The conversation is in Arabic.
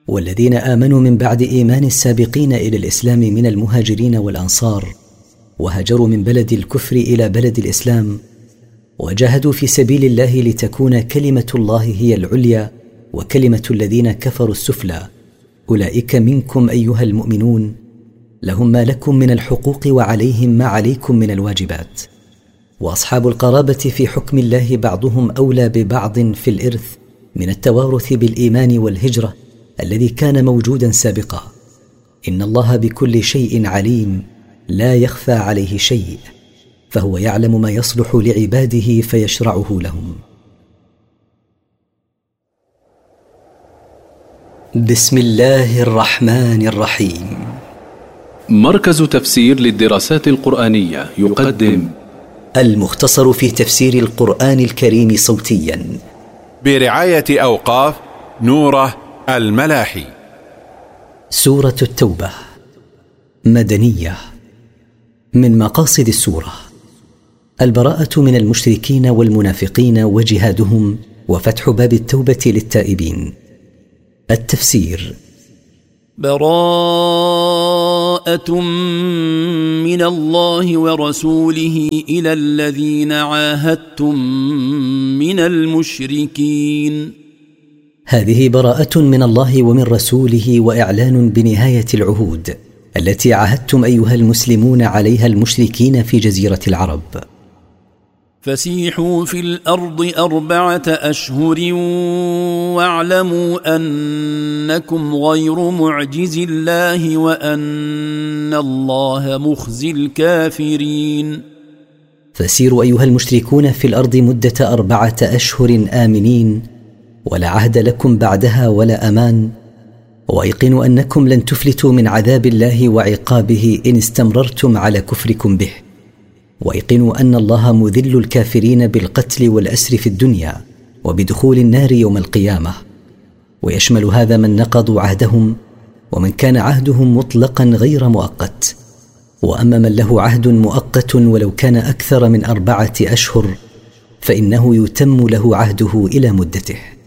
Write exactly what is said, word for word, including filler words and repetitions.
والذين آمنوا من بعد إيمان السابقين إلى الإسلام من المهاجرين والأنصار، وهاجروا من بلد الكفر إلى بلد الإسلام، وجاهدوا في سبيل الله لتكون كلمة الله هي العليا وكلمة الذين كفروا السفلى، أولئك منكم أيها المؤمنون، لهم ما لكم من الحقوق وعليهم ما عليكم من الواجبات. وأصحاب القرابة في حكم الله بعضهم أولى ببعض في الإرث من التوارث بالإيمان والهجرة الذي كان موجودا سابقا. إن الله بكل شيء عليم، لا يخفى عليه شيء، فهو يعلم ما يصلح لعباده فيشرعه لهم. بسم الله الرحمن الرحيم. مركز تفسير للدراسات القرآنية يقدم المختصر في تفسير القرآن الكريم صوتيا برعاية أوقاف نوره الملاحي. سورة التوبة مدنية. من مقاصد السورة البراءة من المشركين والمنافقين وجهادهم وفتح باب التوبة للتائبين. التفسير: براءة من الله ورسوله إلى الذين عاهدتم من المشركين. هذه براءة من الله ومن رسوله وإعلان بنهاية العهود التي عاهدتم أيها المسلمون عليها المشركين في جزيرة العرب. فسيحوا في الأرض أربعة أشهر واعلموا أنكم غير معجز الله وأن الله مخزي الكافرين. فسيروا أيها المشركون في الأرض مدة أربعة أشهر آمنين، ولا عهد لكم بعدها ولا أمان، وأيقنوا أنكم لن تفلتوا من عذاب الله وعقابه إن استمررتم على كفركم به، وأيقنوا أن الله مذل الكافرين بالقتل والأسر في الدنيا وبدخول النار يوم القيامة. ويشمل هذا من نقضوا عهدهم ومن كان عهدهم مطلقا غير مؤقت. وأما من له عهد مؤقت ولو كان أكثر من أربعة أشهر فإنه يتم له عهده إلى مدته.